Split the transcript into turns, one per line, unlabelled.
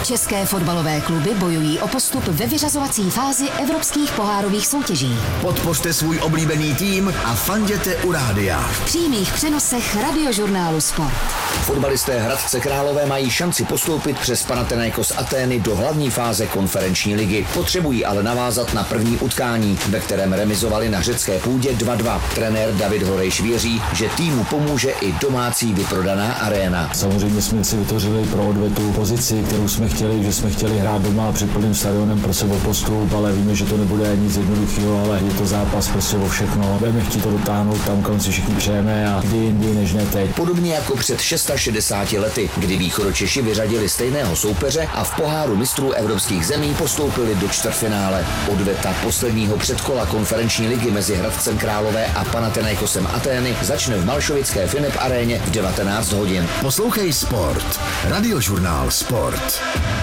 České fotbalové kluby bojují o postup ve vyřazovací fázi evropských pohárových soutěží.
Podpořte svůj oblíbený tým a fanděte u rádia.
V přímých přenosech Radiožurnálu Sport.
Fotbalisté Hradce Králové mají šanci postoupit přes Panathinaikos Atény do hlavní fáze konferenční ligy. Potřebují ale navázat na první utkání, ve kterém remizovali na řecké půdě 2-2. Trenér David Horejš věří, že týmu pomůže i domácí vyprodaná aréna.
Samozřejmě jsme si vytvořili pro odvetu pozici, kterou jsme chtěli, že jsme chtěli hrát doma před plným stadionem pro sebe postup, ale víme, že to nebude nic jednoduchého, ale je to zápas prostě o všechno. Budeme chtít to dotáhnout tam, kam si všichni přejeme a kdy jindy než ne teď.
Podobně jako před 660 lety, kdy Východočeši vyřadili stejného soupeře a v poháru mistrů evropských zemí postoupili do čtvrtfinále. Odveta posledního předkola konferenční ligy mezi Hradcem Králové a Panathinaikosem Atény začne v Malšovické Finep aréně v 19 hodin.
Poslouchej Sport. Radiožurnál Sport.